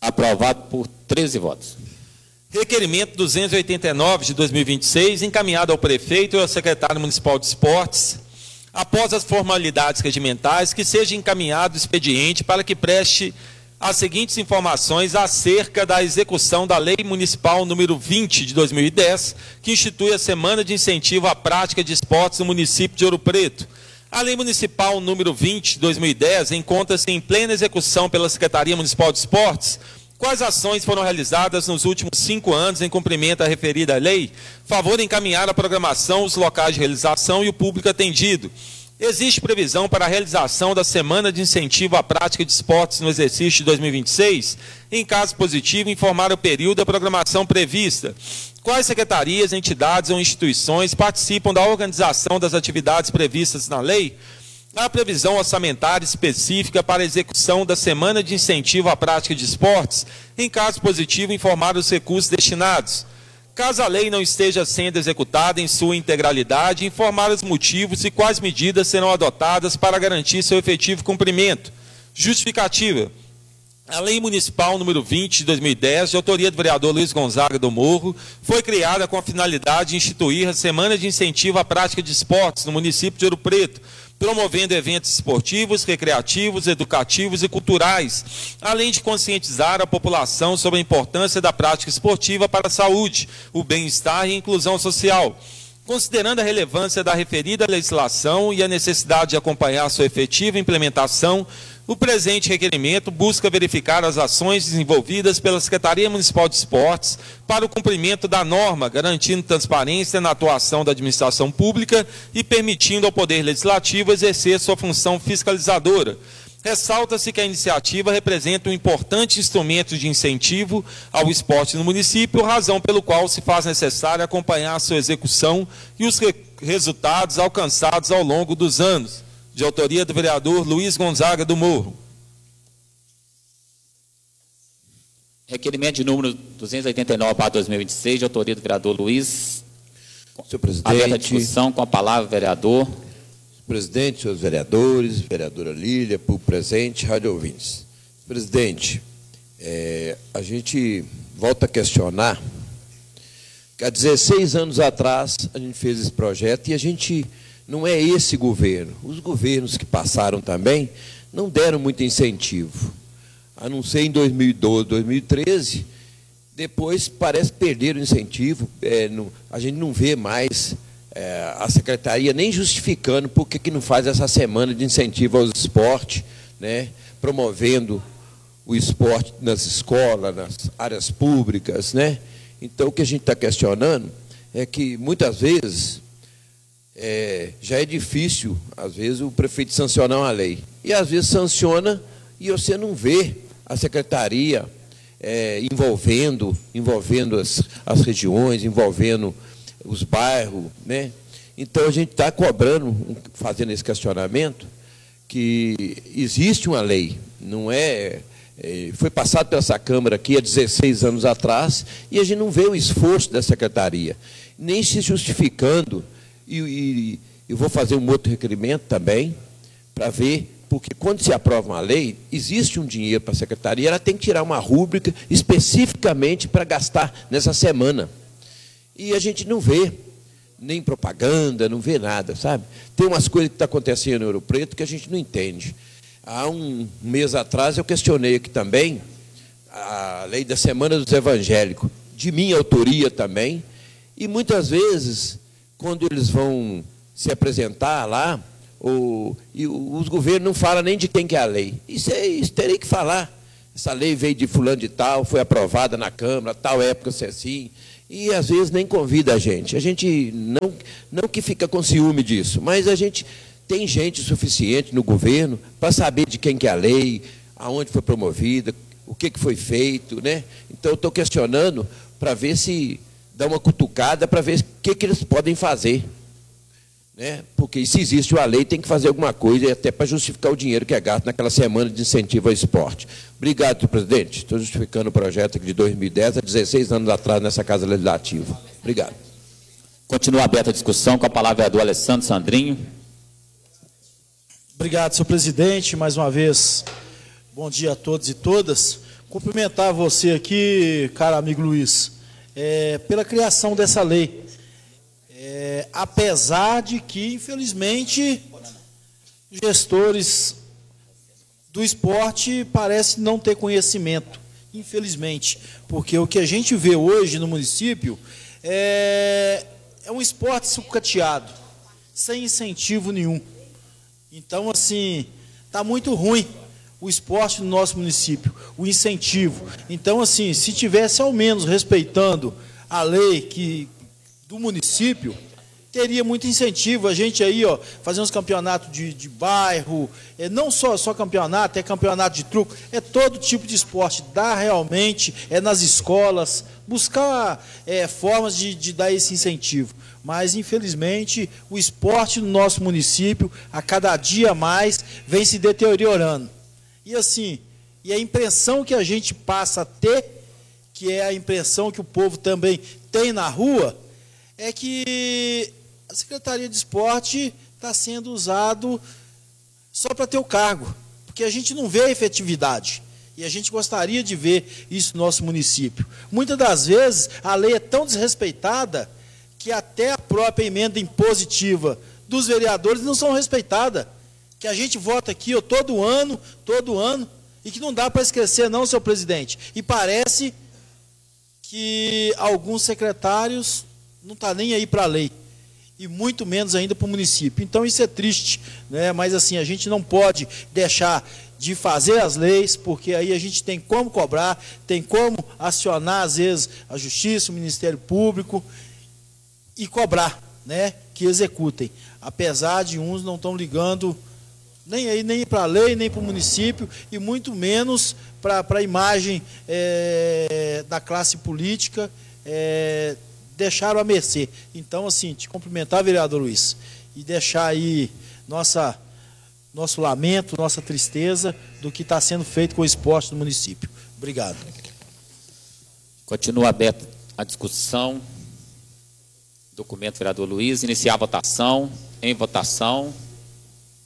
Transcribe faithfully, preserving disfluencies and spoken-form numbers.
Aprovado por treze votos. Requerimento duzentos e oitenta e nove de dois mil e vinte e seis, encaminhado ao prefeito e ao secretário municipal de esportes, após as formalidades regimentais, que seja encaminhado o expediente para que preste as seguintes informações acerca da execução da Lei Municipal número vinte de dois mil e dez, que institui a Semana de Incentivo à Prática de Esportes no município de Ouro Preto. A Lei Municipal número vinte de dois mil e dez encontra-se em plena execução pela Secretaria Municipal de Esportes. Quais ações foram realizadas nos últimos cinco anos em cumprimento à referida lei? Favor encaminhar a programação, os locais de realização e o público atendido. Existe previsão para a realização da Semana de Incentivo à Prática de Esportes no exercício de dois mil e vinte e seis? Em caso positivo, informar o período da programação prevista. Quais secretarias, entidades ou instituições participam da organização das atividades previstas na lei? Há previsão orçamentária específica para a execução da Semana de Incentivo à Prática de Esportes? Em caso positivo, informar os recursos destinados. Caso a lei não esteja sendo executada em sua integralidade, informar os motivos e quais medidas serão adotadas para garantir seu efetivo cumprimento. Justificativa. A Lei Municipal número vinte de dois mil e dez, de autoria do vereador Luiz Gonzaga do Morro, foi criada com a finalidade de instituir a Semana de Incentivo à Prática de Esportes no município de Ouro Preto, promovendo eventos esportivos, recreativos, educativos e culturais, além de conscientizar a população sobre a importância da prática esportiva para a saúde, o bem-estar e a inclusão social. Considerando a relevância da referida legislação e a necessidade de acompanhar sua efetiva implementação, o presente requerimento busca verificar as ações desenvolvidas pela Secretaria Municipal de Esportes para o cumprimento da norma, garantindo transparência na atuação da administração pública e permitindo ao Poder Legislativo exercer sua função fiscalizadora. Ressalta-se que a iniciativa representa um importante instrumento de incentivo ao esporte no município, razão pelo qual se faz necessário acompanhar sua execução e os re resultados alcançados ao longo dos anos. De autoria do vereador Luiz Gonzaga do Morro. Requerimento de número duzentos e oitenta e nove barra dois mil e vinte e seis, de autoria do vereador Luiz. Senhor presidente. Aberta a discussão, com a palavra, vereador. Senhor presidente, senhores vereadores, vereadora Lília, público presente, rádio ouvintes. Presidente, é, a gente volta a questionar que há dezesseis anos atrás a gente fez esse projeto e a gente... Não é esse governo. Os governos que passaram também não deram muito incentivo. A não ser em dois mil e doze, dois mil e treze, depois parece perder o incentivo. É, não, a gente não vê mais é, a secretaria nem justificando por que, que não faz essa semana de incentivo ao esporte, né, promovendo o esporte nas escolas, nas áreas públicas, né? Então, o que a gente está questionando é que, muitas vezes... É, já é difícil, às vezes, o prefeito sancionar uma lei. E, às vezes, sanciona e você não vê a secretaria é, envolvendo, envolvendo as, as regiões, envolvendo os bairros, né? Então, a gente está cobrando, fazendo esse questionamento, que existe uma lei, não é... é foi passado pela essa Câmara aqui há dezesseis anos atrás, e a gente não vê o esforço da secretaria, nem se justificando. E, e eu vou fazer um outro requerimento também, para ver, porque quando se aprova uma lei, existe um dinheiro para a secretaria, ela tem que tirar uma rúbrica especificamente para gastar nessa semana. E a gente não vê nem propaganda, não vê nada, sabe? Tem umas coisas que estão acontecendo em Ouro Preto que a gente não entende. Há um mês atrás eu questionei aqui também a lei da Semana dos Evangélicos, de minha autoria também, e muitas vezes... quando eles vão se apresentar lá, o, e os governos não falam nem de quem que é a lei. Isso, é, isso terei que falar. Essa lei veio de fulano de tal, foi aprovada na Câmara, tal época se assim, e às vezes nem convida a gente. A gente não, não que fica com ciúme disso, mas a gente tem gente suficiente no governo para saber de quem que é a lei, aonde foi promovida, o que, que foi feito, né? Então, eu estou questionando para ver se... dar uma cutucada para ver o que, que eles podem fazer. Né? Porque se existe uma lei, tem que fazer alguma coisa, até para justificar o dinheiro que é gasto naquela semana de incentivo ao esporte. Obrigado, senhor presidente. Estou justificando o projeto aqui de dois mil e dez, há dezesseis anos atrás, nessa Casa Legislativa. Obrigado. Continua aberta a discussão, com a palavra é do Alessandro Sandrinho. Obrigado, senhor presidente. Mais uma vez, bom dia a todos e todas. Cumprimentar você aqui, cara amigo Luiz, é, pela criação dessa lei. É, apesar de que, infelizmente, gestores do esporte parecem não ter conhecimento, infelizmente, porque o que a gente vê hoje no município é, é um esporte sucateado, sem incentivo nenhum. Então, assim, está muito ruim o esporte no nosso município, o incentivo. Então, assim, se tivesse ao menos respeitando a lei que, do município, teria muito incentivo. A gente aí, ó, fazer uns campeonatos de, de bairro, é, não só, só campeonato, é campeonato de truco, é todo tipo de esporte. Dá realmente, é nas escolas, buscar é, formas de, de dar esse incentivo. Mas, infelizmente, o esporte no nosso município, a cada dia mais, vem se deteriorando. E assim, e a impressão que a gente passa a ter, que é a impressão que o povo também tem na rua, é que a Secretaria de Esporte está sendo usado só para ter o cargo, porque a gente não vê a efetividade. E a gente gostaria de ver isso no nosso município. Muitas das vezes, a lei é tão desrespeitada que até a própria emenda impositiva dos vereadores não são respeitadas. Que a gente vota aqui ó, todo ano, todo ano, e que não dá para esquecer não, senhor presidente. E parece que alguns secretários não estão nem aí para a lei, e muito menos ainda para o município. Então isso é triste, né? Mas assim, a gente não pode deixar de fazer as leis, porque aí a gente tem como cobrar, tem como acionar, às vezes, a Justiça, o Ministério Público, e cobrar, né? Que executem. Apesar de uns não estão ligando nem aí, nem para a lei, nem para o município, e muito menos para a imagem é, da classe política, é, deixaram a mercê. Então, assim, te cumprimentar, vereador Luiz, e deixar aí nossa, nosso lamento, nossa tristeza do que está sendo feito com o esporte no município. Obrigado. Continua aberta a discussão. Documento, vereador Luiz. Iniciar a votação. Em votação.